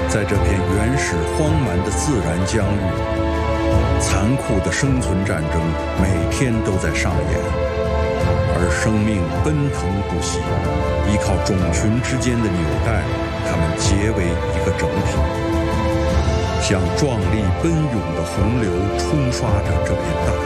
在这片原始荒蛮的自然疆域，残酷的生存战争每天都在上演，而生命奔腾不息，依靠种群之间的纽带，它们结为一个整体，像壮丽奔涌的洪流冲刷着这片大